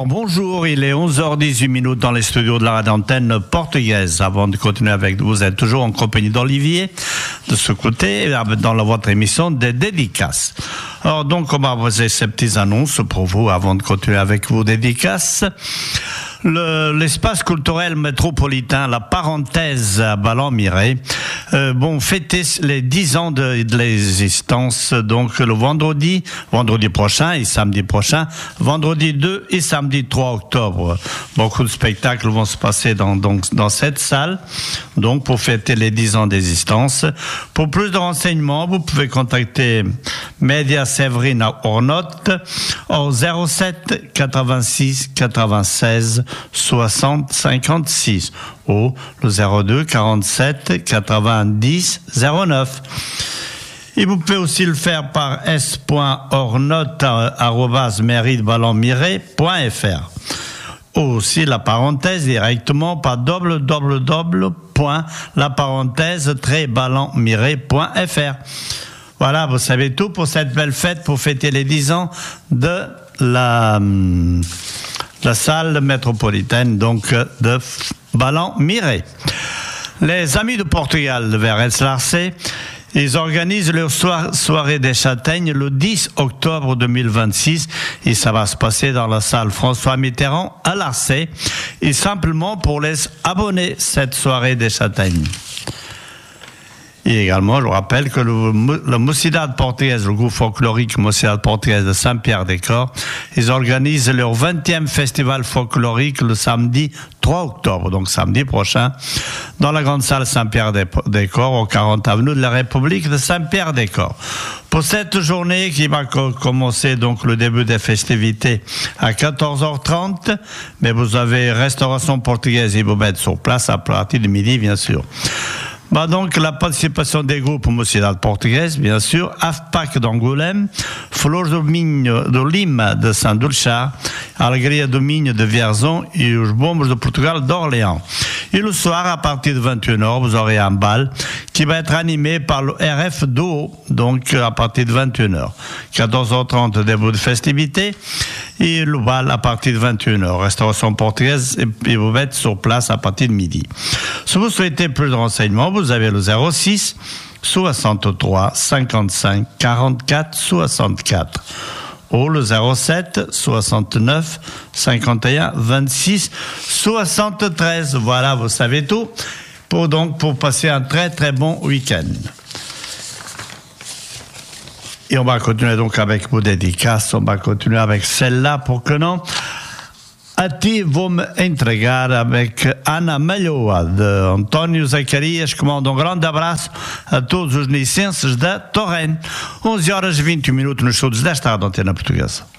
Alors bonjour, il est 11h18 dans les studios de la radio antenne portugaise. Avant de continuer avec vous, êtes toujours en compagnie d'Olivier, de ce côté, dans votre émission des dédicaces. Alors donc, on va poser ces petites annonces pour vous avant de continuer avec vos dédicaces. L'espace culturel métropolitain, la parenthèse à Ballon-Miret, fêter les 10 ans de l'existence, donc le vendredi prochain et samedi prochain, vendredi 2 et samedi 3 octobre. Beaucoup de spectacles vont se passer dans cette salle, donc pour fêter les 10 ans d'existence. Pour plus de renseignements, vous pouvez contacter Média Séverine à Ornotte au 07 86 96 60 56 ou le 02 47 90 09. Et vous pouvez aussi le faire par s.ornotte@mairie-de-Ballon-Miret.fr. Aussi la parenthèse directement par www.laparenthèse-ballonmiret.fr. Voilà, vous savez tout pour cette belle fête, pour fêter les 10 ans de la salle métropolitaine donc de Ballon-Miret. Les amis de Portugal de Verrès-Larcé, ils organisent leur soirée des châtaignes le 10 octobre 2026 et ça va se passer dans la salle François Mitterrand à Larcé et simplement pour les abonnés cette soirée des châtaignes. Et également, je vous rappelle que le Mocidade portugaise, le groupe folklorique Mocidade portugaise de Saint-Pierre-des-Corps, ils organisent leur 20e festival folklorique le samedi 3 octobre, donc samedi prochain, dans la grande salle Saint-Pierre-des-Corps, au 40 avenue de la République de Saint-Pierre-des-Corps. Pour cette journée qui va commencer donc le début des festivités à 14h30, mais vous avez restauration portugaise et vous mettre sur place à partir de midi, bien sûr. Donc, la participation des groupes Mocidade portugaise, bien sûr, AFPAC d'Angoulême, Flores do Minho de Lima de Saint-Dulchar, Alegria do Minho de Vierzon et os Bombos de Portugal d'Orléans. Et le soir, à partir de 21h, vous aurez un bal qui va être animé par le RF d'eau, donc à partir de 21h. 14h30, début de festivité, et le bal à partir de 21h. Restauration portugaise, et vous êtes sur place à partir de midi. Si vous souhaitez plus de renseignements, vous avez le 06 63 55 44 64 ou le 07 69 51 26 73. Voilà, vous savez tout pour passer un très très bon week-end. Et on va continuer donc avec vos dédicaces, on va continuer avec celle-là pour que non. A ti vou-me entregar avec Ana Malhoa de António Zacarias, que manda grande abraço a todos os nicenses da Torrente. 11h20 nos estudos desta Rádio Antena Portuguesa.